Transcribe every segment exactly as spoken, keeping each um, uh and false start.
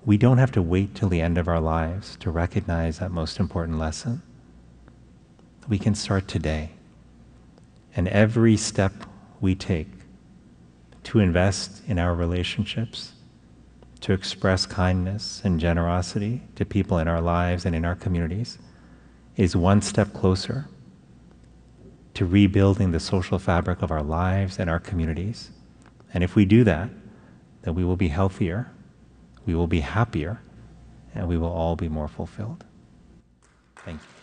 we don't have to wait till the end of our lives to recognize that most important lesson. We can start today. And every step we take to invest in our relationships, to express kindness and generosity to people in our lives and in our communities, is one step closer to rebuilding the social fabric of our lives and our communities. And if we do that, then we will be healthier, we will be happier, and we will all be more fulfilled. Thank you.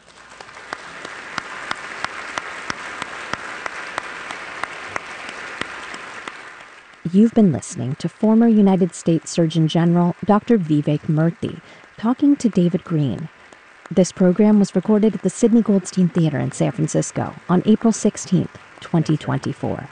You've been listening to former United States Surgeon General Doctor Vivek Murthy talking to David Green. This program was recorded at the Sidney Goldstein Theater in San Francisco on April sixteenth, twenty twenty-four.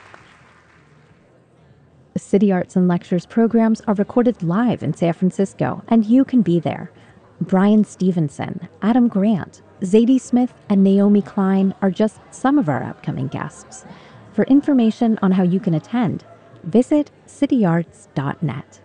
The City Arts and Lectures programs are recorded live in San Francisco, and you can be there. Brian Stevenson, Adam Grant, Zadie Smith, and Naomi Klein are just some of our upcoming guests. For information on how you can attend, visit city arts dot net.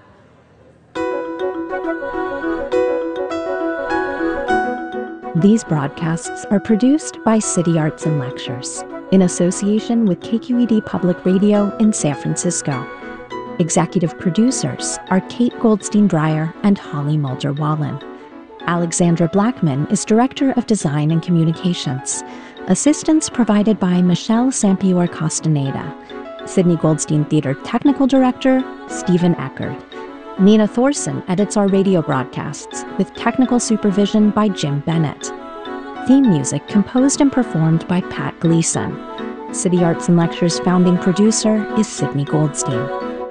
These broadcasts are produced by City Arts and Lectures in association with K Q E D Public Radio in San Francisco. Executive producers are Kate Goldstein Breyer and Holly Mulder Wallen. Alexandra Blackman is Director of Design and Communications. Assistance provided by Michelle Sampior Castaneda. Sidney Goldstein Theater Technical Director, Stephen Eckert. Nina Thorson edits our radio broadcasts with technical supervision by Jim Bennett. Theme music composed and performed by Pat Gleason. City Arts and Lectures founding producer is Sidney Goldstein.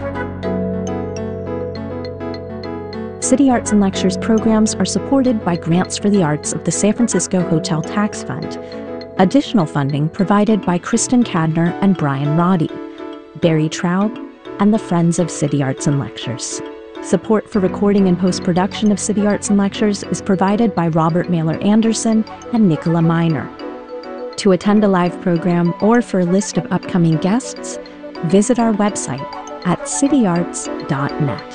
City Arts and Lectures programs are supported by grants for the arts of the San Francisco Hotel Tax Fund. Additional funding provided by Kristen Cadner and Brian Roddy, Barry Traub, and the Friends of City Arts and Lectures. Support for recording and post-production of City Arts and Lectures is provided by Robert Mailer Anderson and Nicola Miner. To attend a live program or for a list of upcoming guests, visit our website at city arts dot net.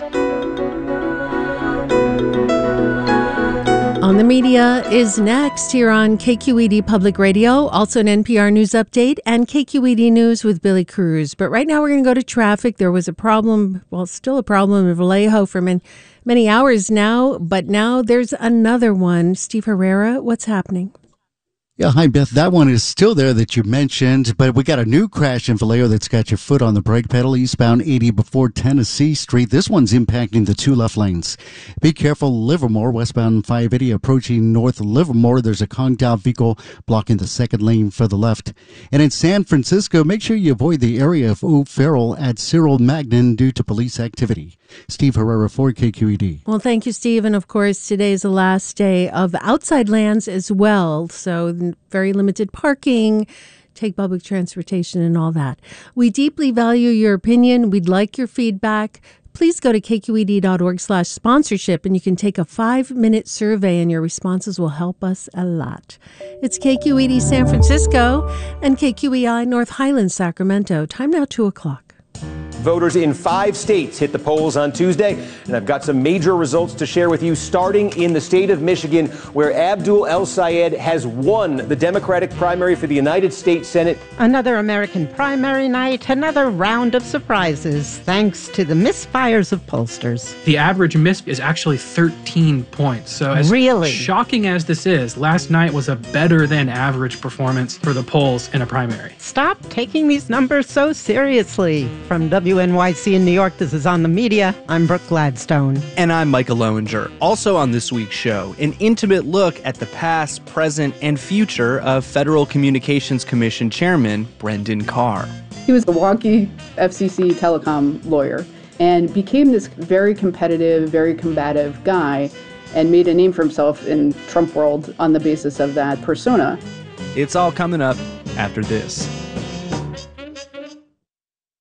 On the Media is next here on K Q E D Public Radio, also an N P R News Update and K Q E D News with Billy Cruz. But right now we're going to go to traffic. There was a problem, well, still a problem in Vallejo for many, many hours now, but now there's another one. Steve Herrera, what's happening? Yeah, hi, Beth. That one is still there that you mentioned, but we got a new crash in Vallejo that's got your foot on the brake pedal, eastbound eighty before Tennessee Street. This one's impacting the two left lanes. Be careful, Livermore, westbound five eighty approaching North Livermore. There's a conked out vehicle blocking the second lane for the left. And in San Francisco, make sure you avoid the area of O'Farrell at Cyril Magnin due to police activity. Steve Herrera for K Q E D. Well, thank you, Steve. And of course, today is the last day of outside lands as well. So very limited parking, take public transportation and all that. We deeply value your opinion. We'd like your feedback. Please go to k q e d dot org slash sponsorship and you can take a five-minute survey and your responses will help us a lot. It's K Q E D San Francisco and K Q E I North Highlands, Sacramento. Time now, two o'clock. Voters in five states hit the polls on Tuesday, and I've got some major results to share with you, starting in the state of Michigan, where Abdul El-Sayed has won the Democratic primary for the United States Senate. Another American primary night, another round of surprises, thanks to the misfires of pollsters. The average miss is actually thirteen points. So as really shocking as this is, last night was a better than average performance for the polls in a primary. Stop taking these numbers so seriously. From W N Y C in New York, this is On the Media. I'm Brooke Gladstone. And I'm Micah Lowinger. Also on this week's show, an intimate look at the past, present, and future of Federal Communications Commission Chairman Brendan Carr. He was a wonky F C C telecom lawyer and became this very competitive, very combative guy and made a name for himself in Trump world on the basis of that persona. It's all coming up after this.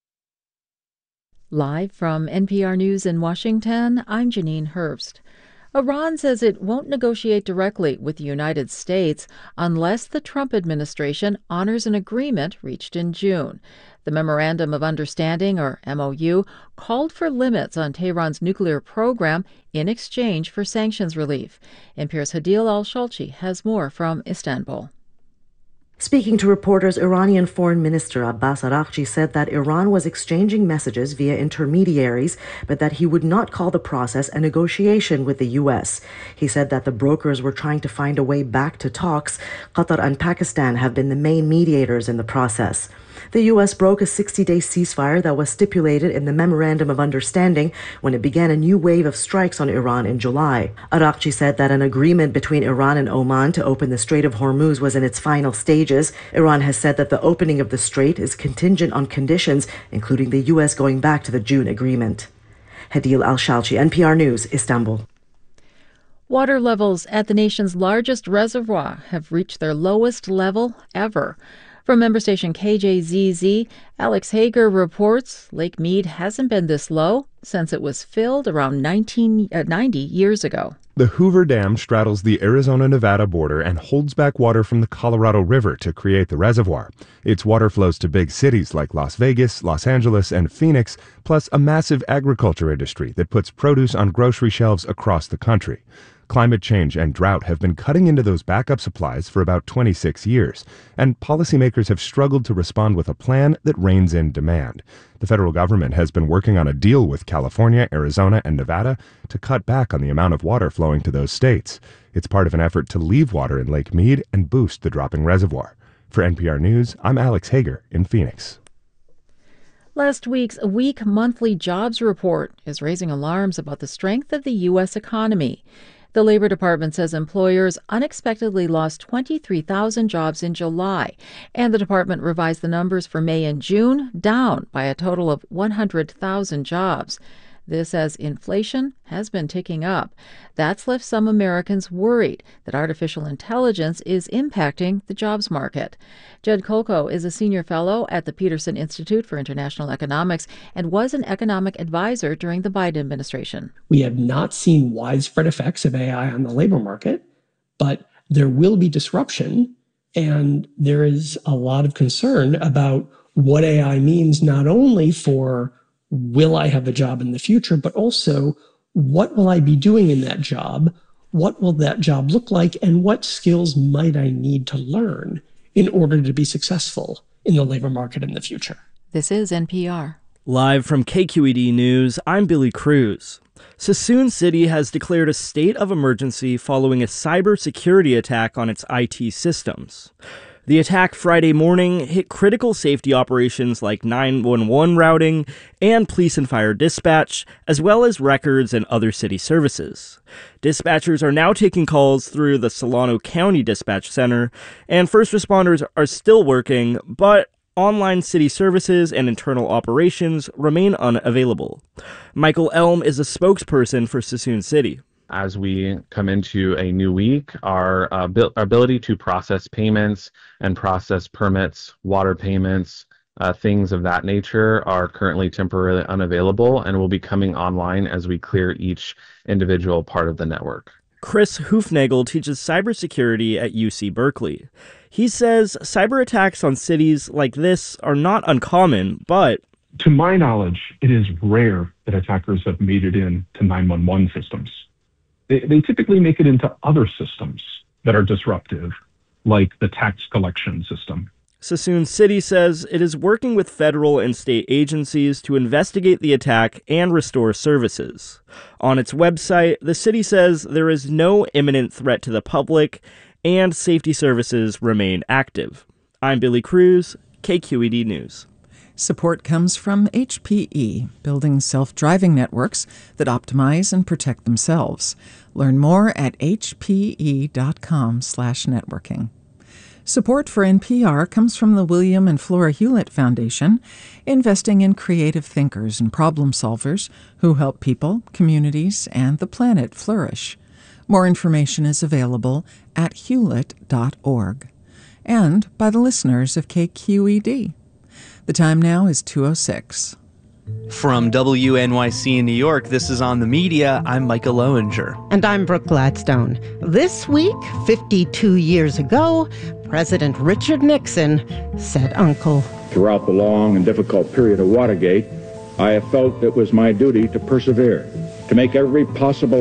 Live from N P R News in Washington, I'm Janine Herbst. Iran says it won't negotiate directly with the United States unless the Trump administration honors an agreement reached in June. The Memorandum of Understanding, or M O U, called for limits on Tehran's nuclear program in exchange for sanctions relief. N P R's Hadil Al-Shalchi has more from Istanbul. Speaking to reporters, Iranian Foreign Minister Abbas Araghchi said that Iran was exchanging messages via intermediaries, but that he would not call the process a negotiation with the U S. He said that the brokers were trying to find a way back to talks. Qatar and Pakistan have been the main mediators in the process. The U S broke a sixty-day ceasefire that was stipulated in the Memorandum of Understanding when it began a new wave of strikes on Iran in July. Araghchi said that an agreement between Iran and Oman to open the Strait of Hormuz was in its final stages. Iran has said that the opening of the strait is contingent on conditions, including the U S going back to the June agreement. Hadil Al-Shalchi, N P R News, Istanbul. Water levels at the nation's largest reservoir have reached their lowest level ever. From member station K J Z Z, Alex Hager reports Lake Mead hasn't been this low since it was filled around nineteen, uh, ninety years ago. The Hoover Dam straddles the Arizona-Nevada border and holds back water from the Colorado River to create the reservoir. Its water flows to big cities like Las Vegas, Los Angeles, and Phoenix, plus a massive agriculture industry that puts produce on grocery shelves across the country. Climate change and drought have been cutting into those backup supplies for about twenty-six years, and policymakers have struggled to respond with a plan that reins in demand. The federal government has been working on a deal with California, Arizona, and Nevada to cut back on the amount of water flowing to those states. It's part of an effort to leave water in Lake Mead and boost the dropping reservoir. For N P R News, I'm Alex Hager in Phoenix. Last week's weak monthly jobs report is raising alarms about the strength of the U S economy. The Labor Department says employers unexpectedly lost twenty-three thousand jobs in July, and the department revised the numbers for May and June down by a total of one hundred thousand jobs. This as inflation has been ticking up. That's left some Americans worried that artificial intelligence is impacting the jobs market. Jed Kolko is a senior fellow at the Peterson Institute for International Economics and was an economic advisor during the Biden administration. We have not seen widespread effects of A I on the labor market, but there will be disruption, and there is a lot of concern about what A I means not only for will I have a job in the future, but also what will I be doing in that job? What will that job look like? And what skills might I need to learn in order to be successful in the labor market in the future? This is N P R. Live from K Q E D News, I'm Billy Cruz. Suisun City has declared a state of emergency following a cybersecurity attack on its I T systems. The attack Friday morning hit critical safety operations like nine one one routing and police and fire dispatch, as well as records and other city services. Dispatchers are now taking calls through the Solano County Dispatch Center, and first responders are still working, but online city services and internal operations remain unavailable. Michael Elm is a spokesperson for Suisun City. As we come into a new week, our, uh, bil- our ability to process payments and process permits, water payments, uh, things of that nature are currently temporarily unavailable and will be coming online as we clear each individual part of the network. Chris Hoofnagel teaches cybersecurity at U C Berkeley. He says cyber attacks on cities like this are not uncommon, but to my knowledge, it is rare that attackers have made it in to nine one one systems. They, they typically make it into other systems that are disruptive, like the tax collection system. Suisun City says it is working with federal and state agencies to investigate the attack and restore services. On its website, the city says there is no imminent threat to the public and safety services remain active. I'm Billy Cruz, K Q E D News. Support comes from H P E, building self-driving networks that optimize and protect themselves. Learn more at hpe.com slash networking. Support for N P R comes from the William and Flora Hewlett Foundation, investing in creative thinkers and problem solvers who help people, communities, and the planet flourish. More information is available at hewlett dot org. And by the listeners of K Q E D. The time now is two oh six. From W N Y C in New York, this is On the Media. I'm Micah Loewinger. And I'm Brooke Gladstone. This week, fifty-two years ago, President Richard Nixon said uncle. Throughout the long and difficult period of Watergate, I have felt it was my duty to persevere, to make every possible